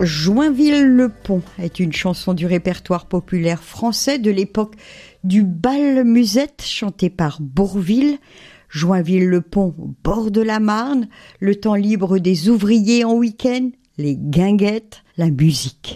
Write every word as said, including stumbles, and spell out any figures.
Joinville-le-Pont est une chanson du répertoire populaire français de l'époque du bal musette chanté par Bourvil. Joinville-le-Pont, au bord de la Marne, le temps libre des ouvriers en week-end, les guinguettes, la musique.